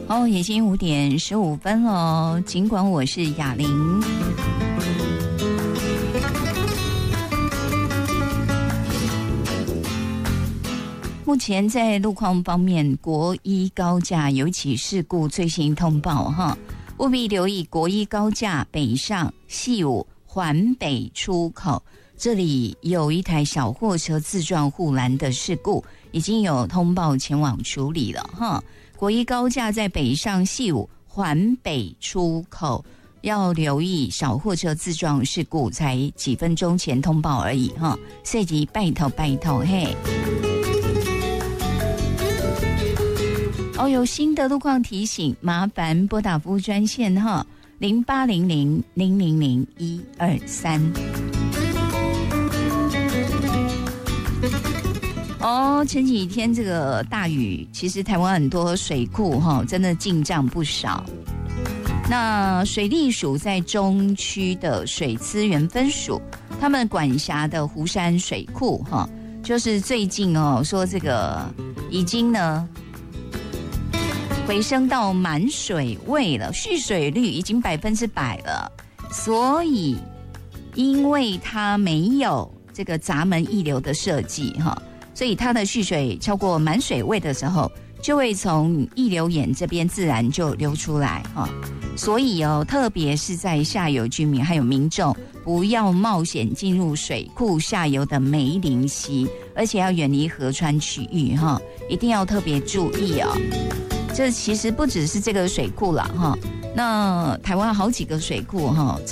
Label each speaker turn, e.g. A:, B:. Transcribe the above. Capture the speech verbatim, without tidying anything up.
A: 哦，已经五点十五分了。尽管我是雅玲，目前在路况方面，国一高架有一起事故最新通报哈，务必留意国一高架北上细五环北出口，这里有一台小货车自撞护栏的事故，已经有通报前往处理了哈。国一高架在北上细五环北出口，要留意小货车自撞事故，才几分钟前通报而已哈，所以拜托拜托嘿。哦，有新的路况提醒，麻烦拨打服务专线哈，零八零零零零零一二三。哦，前几天这个大雨，其实台湾很多水库哈，真的进账不少。那水利署在中区的水资源分署，他们管辖的湖山水库哈，就是最近哦说这个已经呢回升到满水位了，蓄水率已经百分之百了，所以因为它没有这个闸门溢流的设计哈。所以它的蓄水超过满水位的时候，就会从溢流眼这边自然就流出来哈。所以哦，特别是在下游居民还有民众，不要冒险进入水库下游的梅林溪，而且要远离河川区域哈，一定要特别注意哦。这其实不只是这个水库了哈，那台湾好几个水库哈。